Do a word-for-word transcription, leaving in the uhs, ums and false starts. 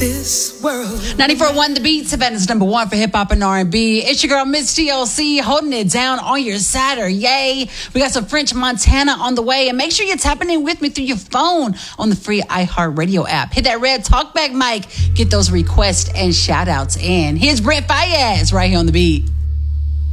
this world. ninety-four point one The Beat, Savannah's number one for hip hop and R and B. It's your girl, Miss T L C, holding it down on your Saturday. Yay. We got some French Montana on the way. And make sure you're tapping in with me through your phone on the free iHeartRadio app. Hit that red talkback mic. Get those requests and shout outs in. Here's Brent Fayez right here on The Beat.